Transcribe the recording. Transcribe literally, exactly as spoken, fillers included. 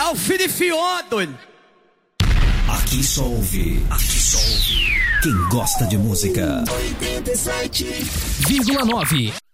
É o filho de Fion, doido. Aqui só ouve, aqui só ouve quem gosta de música. oitenta e sete vírgula nove